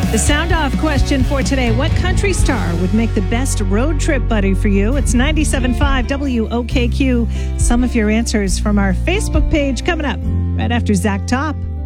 The sound off question for today. What country star would make the best road trip buddy for you? It's 97.5 WOKQ. Some of your answers from our Facebook page coming up right after Zach Top.